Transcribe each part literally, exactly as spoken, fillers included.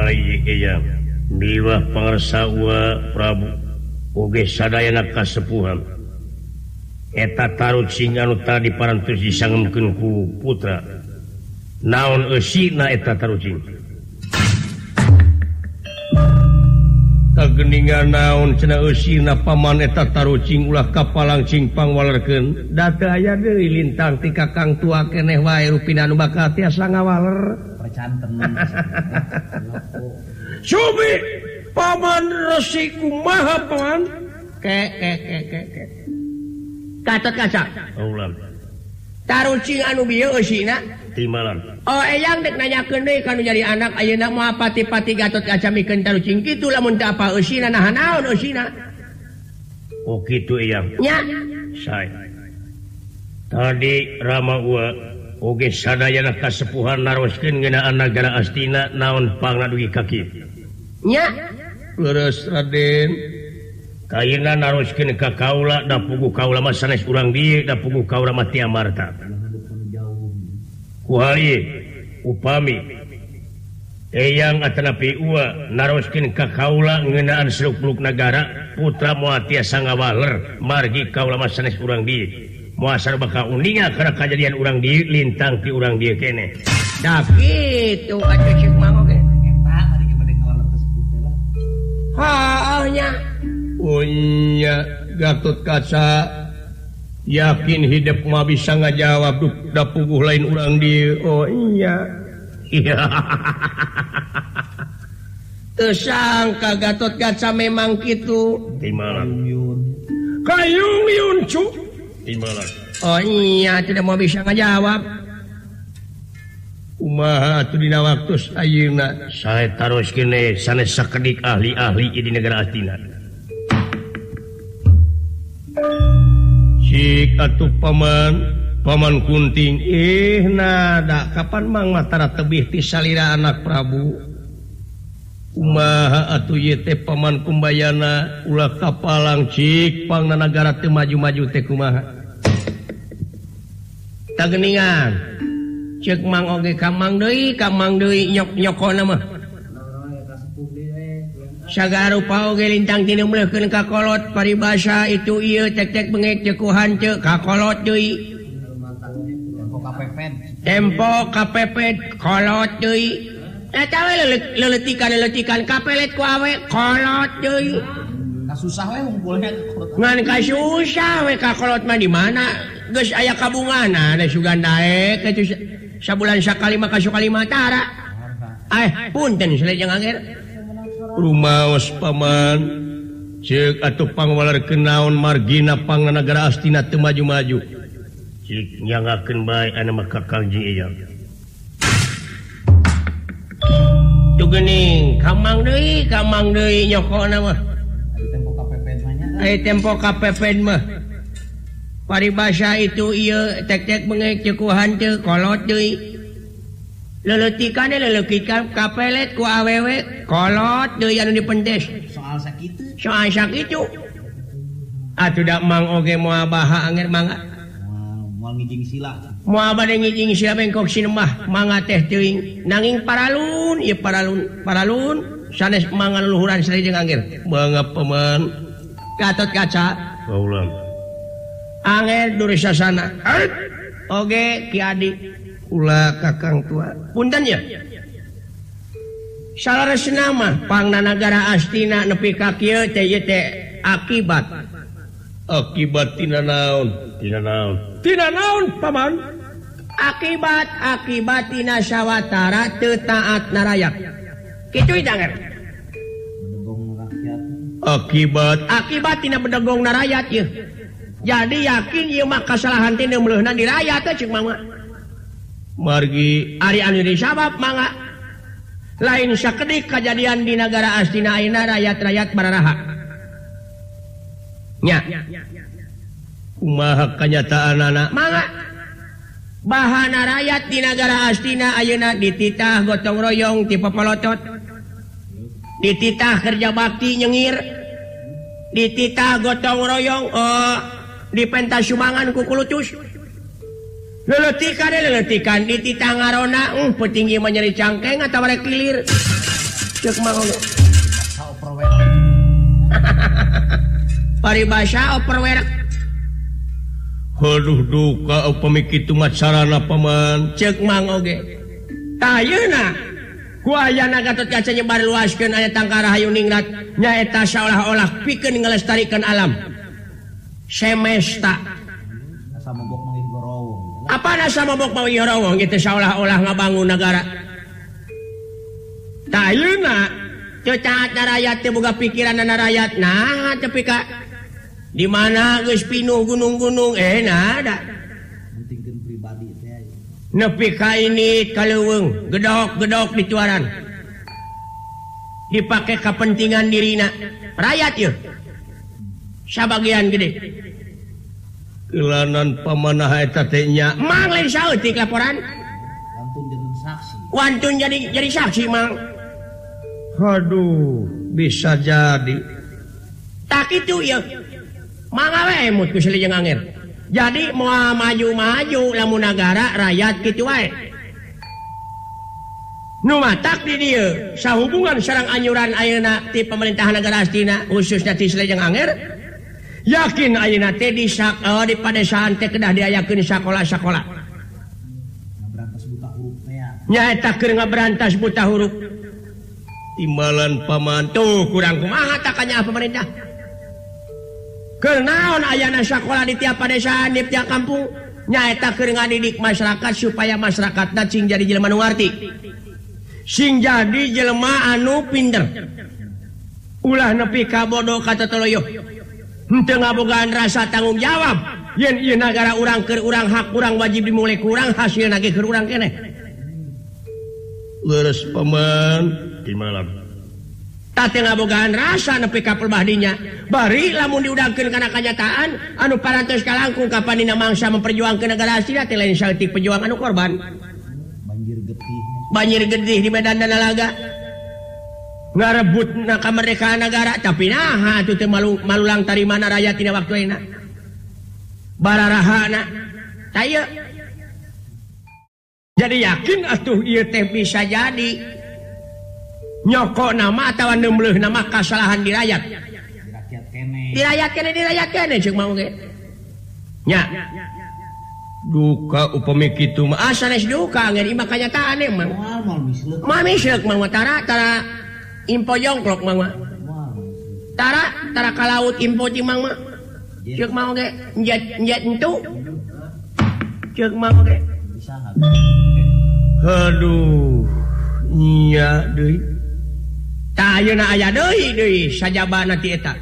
miwah pangarsawa Prabu oge sadayana kasepuhan eta tarucing anu tadi parantos disangemkeun ku putra naon eusina eta tarucing tageningan naon cenah eusina paman eta tarucing ulah kapalang cingpang walerkeun data aya deui lintang ti kakang tua keneh wae rupina nu bakal tiasa ngawaler percanten Subi paman resi kumaha paman ke ke ke ke ke Katot kaca ulang tarucing anu bieu eusina timalan oh eyang dek nanyakeun deui kanu jadi anak ayeuna moal pati-pati Gatot Kaca mikeun tarucing kitu lamun teu apa eusina naha naon eusina oh kitu eyang nya sae tadi Rama ua oge sadayana kasepuhan naroskeun ngeunaan nagara Astina naon pangna dugi kaki nya leres Raden kaina naroskeun ka kaula da pugu kaula mah sanes urang dieu da pugu kaula mah ti amarta kuhari upami eyang atanapi ua naroskeun ka kaula ngeunaan seluk-beluk nagara putra moal tiasa ngawaler margi kaula mah sanes urang dieu moal sareng uninga kana kajadian urang dieu lintang ti urang dieu keneh da kitu atuh ceuk mangga ge eta ari ge bade kawaler tersebut lah haahnya unya Gatot Kaca yakin hidup mah bisa ngajawab da puguh lain urang dieu oh iya teu sangka Gatot Kaca memang kitu timalan kayung yun cu timalan oh iya tidak mau bisa ngajawab kumaha atuh dina waktu ayeuna sae taroskeun sanes sakedik ahli-ahli di negara Astina cik atuh paman paman Kunting eh nada kapan mang matara tebih ti salira anak Prabu kumaha atuh ieu teh paman kumbayana ulah kapalang cik pangna nagara teu maju-maju teh kumaha tageningan ceuk mang oge ka mang deui ka mang deui nyok-nyokona mah sagarupa oge lintang tinu meuleukkeun ka kolot paribasa itu ieu tek-tek bengek cekuhan teu ka kolot deui tempo kapepet kolot deui eta we leuletikan-leuletikan kapelet ku awe kolot deui kasusah we ngumpulna ngan kasusah we ka kolot mah di mana geus aya kabungana da Suganda e kitu sabulan sakali mah kasukali matara eh punten salejeng anger rumaos paman ceuk atuh pangwalerkeun naon margina pangna nagara Astina teu maju-maju cik nyangakeun bae anu mah kakang jeung eyang tu geuning kamang deui kamang deui nyokona mah tempo kapepet mah nya ai tempo kapepet mah paribasa itu ieu tek-tek bengek cekuhan teu kolot deui leuletikan leuletikan kapelet ku awewe kolot deui anu dipendes soal sakitu soal sakitu atuh da mang oge moal baha anger mangga moal ngijing sila moal bade ngijing sila bengkok sinemah mangga teh teuing nanging paralun ieu paralun paralun sanes mangga luhuran sareng anger mangga paman Gatot Kaca kaulah anger Durisasana oge Ki Adi ulah kakang tua punten ya salaresna mah pangna nagara Astina nepi ka kieu teh ieu teh akibat akibat tina naon tina naon tina naon paman akibat akibat tina sawatara teu taat narayat kitu idanger akibat akibat tina bedegong narayat ieu jadi yakin ieu mah kasalahan tina meuleuna di rakyat teh ceuk mangga margi ari anu disabab mangga lain sakedik kejadian di negara Astina ayeuna rakyat-rakyat bararaha nya kumaha kanyataanana mangga bahana rakyat di negara Astina ayeuna dititah gotong royong ti papalotot dititah kerja bakti nyengir dititah gotong royong oh di pentas sumbangan ku kulutus leletikan leletikan dititah ngarona uh petinggi menyeri cangkeng atawa rek kilir Cek mang oge. Paribasa operwerek. Haduh duka upami kitu mah carana paman. Cek mang oge. Tah ayeuna ku ayana Gatotkaca nyebar luaskeun aya tangkara hayu ningrat nyaeta saolah-olah pikeun ngelestarikeun alam. Semesta. Asa mabok mangih gorowong. Apa nasa mabok mangih gorowong gitu saolah-olah ngabangun negara. Tah ayeuna teu caatna rakyat teu boga pikiranna rakyat nah tapi ka di mana geus pinuh gunung-gunung eh nah da pentingkeun pribadi teh nepi ka ini kaleuweung gedok-gedok dituaran dipake kepentingan dirina rakyat yeuh sabagian gede kelanan pamanaha eta teh nya mang lain saeutik laporan wantun jadi saksi wantun jadi jadi saksi mang. Aduh, bisa jadi. Tak itu ya. Mangga we mut ku silih jeung anger. Jadi moal maju-maju lamun negara rakyat kitu wae. Nu matak di dieu sahubungan sareng anyuran ayeuna ti pemerintahan negara astina khususna ti silih jeung anger. Yakin ayeuna teh di sak oh, di padesaan teh kedah diayakeun sakola-sakola. Ngaberantas buta huruf teh. Nyaeta keur ngaberantas buta huruf. Timbalan paman tuh kurang kumaha takanya pemerintah keur naon ayana sakola di tiap padesaan di tiap kampung nyaeta keur ngadidik masyarakat supaya masyarakatna sing jadi jelema nu ngarti sing jadi jelema anu pinter ulah nepi ka bodoh ka totoloyo henteu ngabogaan rasa tanggung jawab yen ieu nagara urang keur urang hak urang wajib dimulai kurang hasilna ge keur urang keneh leres paman di malam tate ngabogaan rasa nepi ka pelbahdinya bari lamun diudangkeun kana kanyataan anu parantos kalangkung kapanina mangsa memperjuangkeun negara astina teh lain saeutik pejuang anu korban banjir getih banjir getih di medan Danalaga ngarebutna kamerdekaan negara tapi naha atuh teh malu malulang tarimana rakyat tina waktu ayeuna bararahana tah ieu jadi yakin atuh ieu teh bisa jadi nyokok nama atau nemleuh nama kasalahan di rakyat di rakyat kene di rakyat kene di rakyat kene ceuk mau ge nya duka upami kitu mah asa sanes duka ngeueur imah kanyataan emang moal moal misleuk mah misleuk mah tara tara info jongklok mah mah tara tara ka laut info cing mah mah ceuk mau ge njet njet entu ceuk mau ge bisa aduh nya deui tah ayeuna aya deui deui sajabana ti eta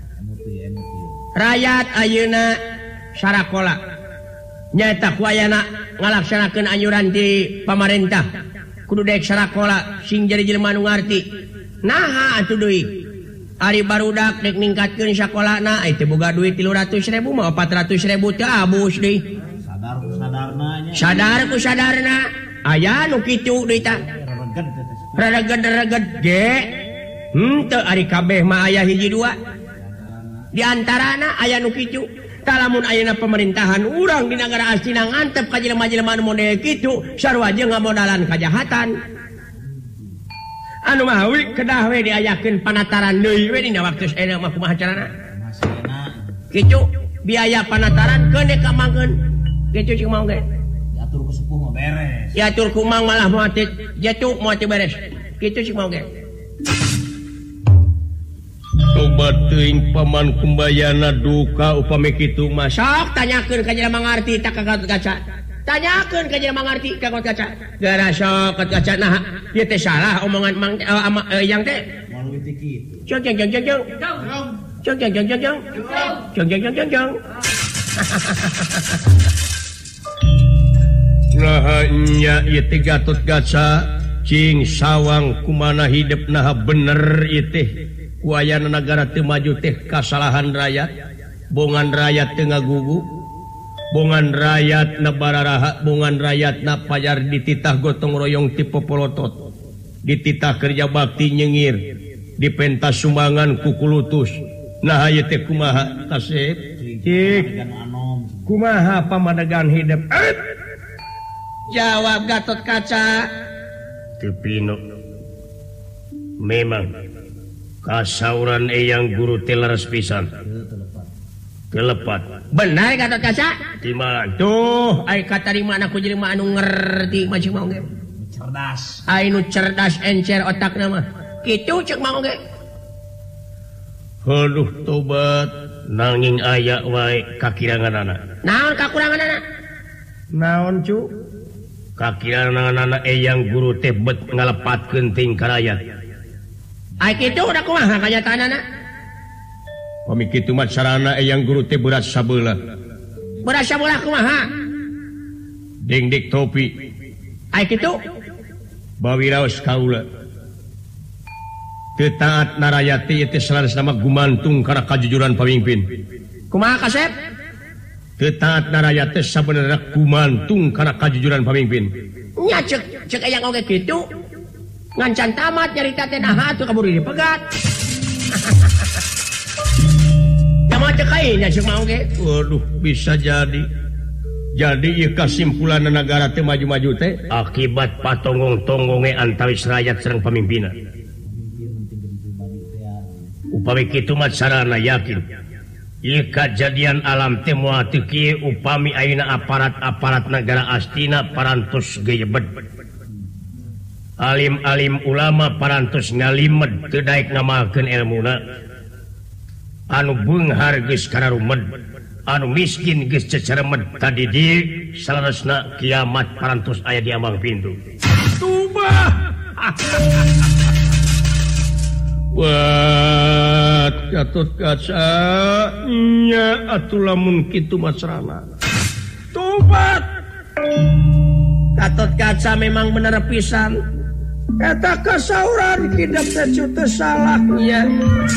rakyat ayeuna sarakola nyaeta ku ayana ngalaksanakeun anjuran ti pamarentah kudu daek sarakola sing jadi jelema nu ngarti naha atuh deui ari barudak dek ningkatkeun sakolana ai teh boga duit tilu ratus ribu mah empat ratus ribu teh abus deui sadar ku sadarna nya sadar ku sadarna aya nu kitu deui tah reged-reged ge henteu ari kabeh mah aya hiji dua di antarana aya nu kitu talamun ayeuna pemerintahan urang di negara astina ngantep ka jelema-jelema anu model kitu sarua jeung ngamodalan kajahatan anu mah we kedah we diayakeun panataran deui we dina waktu saena mah kumaha carana kitu biaya panataran keun dikamangkeun kitu cing mau ge diatur ku sepuh mah beres diatur ku mang malah moal teh jatuh moal teh beres kitu cing mau ge coba teuing paman kumbayana duka upami kitu mah sok tanyakeun ka jelema ngarti tak ka Gatotkaca tanyakeun ka jelema ngarti ka Gatotkaca gara sok Gatotkaca nah ieu teh salah omongan mang uh, ama, uh, yang teh moal leuwih kitu jeng jeng jeng jeng jeng jeng jeng jeng jeng jeng jeng jeng jeng jeng jeng nah nya ieu teh Gatotkaca cing sawang kumana hidupna bener ieu teh ku ayana nagara teu maju teh kasalahan rakyat bongan rakyat teu ngagugu bongan rakyat na bararaha bongan rakyat na payar dititah gotong royong ti popolotot dititah kerja bakti nyengir dipentas sumbangan ku kulutus nah ieu teh kumaha tasep cik kumaha pamadegan hidup eh? Jawab Gatotkaca teu pino memang kasauran eyang guru telaras pisan telepat benar kata kaca di mana tuh ai kata di mana aku jadi anu ngerti macam mau ge cerdas ai nu cerdas encer otakna mah kitu ceuk mau ge aduh tobat nanging aya wae kakiranganana naon kakuranganana naon cu kakiranganana eyang guru teh bet ngalepatkeun tingkah raya ai kitu udah kumaha kanyatanana pami kitu mah carana eyang guru teh berat sabeula berat sabeula kumaha ding dik topi ai kitu bawi raos kaula teu taat narayati teh salasna mah gumantung kana kajujuran pamimpin kumaha kasep teu taat narayati sabenerna gumantung kana kajujuran pamimpin nya ceuk ceuk eyang oge kitu ngancan tamat nyarita teh naha atuh kaburu dipegat mau cekainya cek mau ge waduh bisa jadi jadi ieu kasimpulan negara teh maju-maju teh akibat patongong-tonggonge antawis rakyat sareng pamimpinna upami kitu mah sarana yakin ieu kajadian alam teh moal teu kieu upami ayeuna aparat-aparat negara astina parantos geyebed alim-alim ulama parantos ngalimed teu daek ngamalkeun ilmuna anu beunghar geus kararumed anu miskin geus ceceremed tadi di salasna kiamat parantos aya di ambang pintu tubah buat Gatot Kaca nya atuh lamun kitu mah sarana tobat Gatot Kaca memang bener pisan eta kasauran hidup teh teu salahnya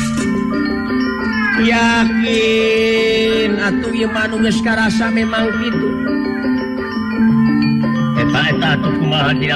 yakin atuh ieu mah anu geus karasa memang kitu eta eta atuh kumaha